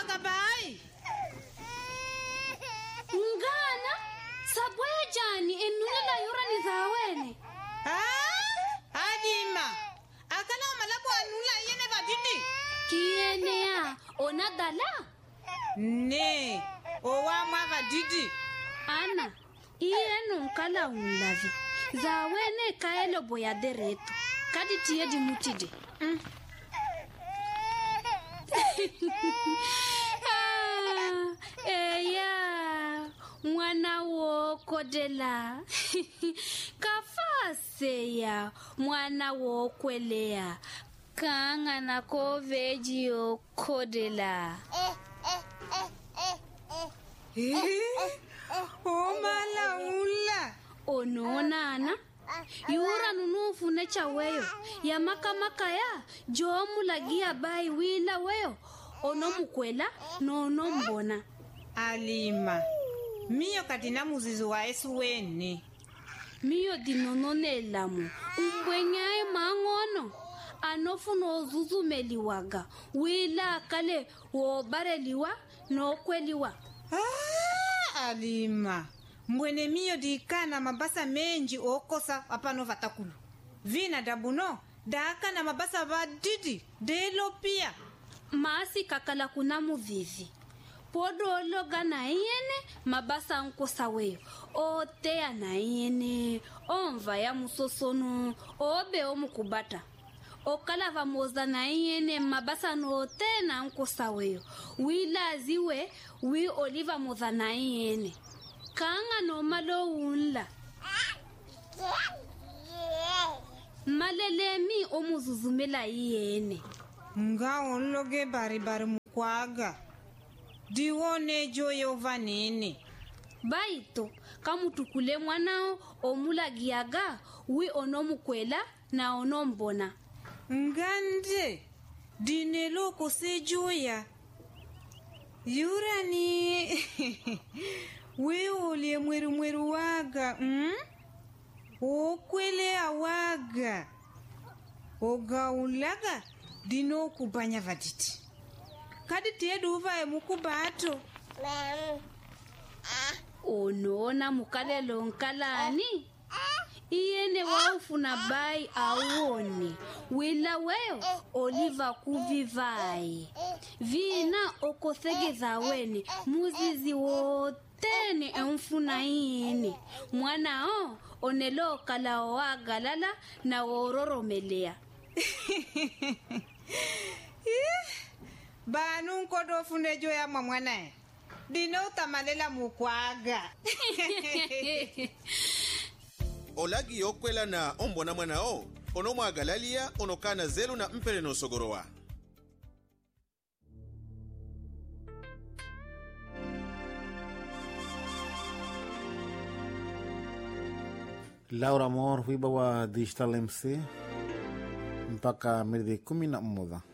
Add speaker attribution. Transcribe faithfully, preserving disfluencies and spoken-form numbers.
Speaker 1: kabai.
Speaker 2: Ngana sabwe jani enuna la yura ni zawene.
Speaker 1: Ah, Adima. Akana malabu anula yene vadidi.
Speaker 2: Kiene ya ona dala.
Speaker 1: Ne, owa ma vadidi.
Speaker 2: Ana, iye nkala unlavi. Zawene kaelo boya dereto. Kadi tiye di mutide. Mm. ah, eya, mwana wo kodela. Kafase ya, mwana wo kwelea. Kanga na koveji o kodela.
Speaker 1: Eh, o mala ula.
Speaker 2: Ononana. Yura nunufu necha weyo. Ya maka maka ya. Jomu lagia bai wila weyo. Ono mukwela no ono mbona.
Speaker 1: Alima. Miyo katina muzizu wa esu wene.
Speaker 2: Miyo dinonone lamu. Umbwenyae mangono. Anofu no zuzu meliwaga. Wila kale wobareliwa no kweliwa.
Speaker 1: Ah, Alima. Mbwene miyo dikana mabasa menji okosa apano vatakulu. Vina dabuno, daka na mabasa vadidi, delo pia.
Speaker 2: Maasi kakala kuna muvivi. Podo loga na iene, mabasa nkosa weyo. O tea na iene, o mva ya musosonu, o be o mukubata. O kalava moza na iene, mabasa no te na nkosa weyo. Wila ziwe, wi oliva moza na iene. Kanga no malo unla. Malelemi o muzuzumela iene.
Speaker 1: Nga onloge bari bari mukwaga. Diwone joye ovanene.
Speaker 2: Baito, kamutukule mwanao omula giaga, wi ono mukwela na ono mbona.
Speaker 1: Ngande, dinelo kose joya. Yurani, we ole mweru mweru waga, mm? Okwele awaga. Oga ulaga, dino kubanya vaditi. Kadi tedu uva e mukubato.
Speaker 2: Onona mukalelo nkalani? Iene waufuna bai awone. Wila weyo oliva kuvivai. Vina okosegeza wene muzizi wotene emfuna iene. Mwana o onelo kala oagalala na ororomelea.
Speaker 1: Banu nkodo funejo ya mamwana. Dino utamalela mukwaga.
Speaker 3: Olagi yokwela na ombona mwana o. Ono mwagalalia onokana zelu na mpere no sogorowa.
Speaker 4: Laura Moore, wiba wa Digital M C mpaka mirdi kumi na mmoja.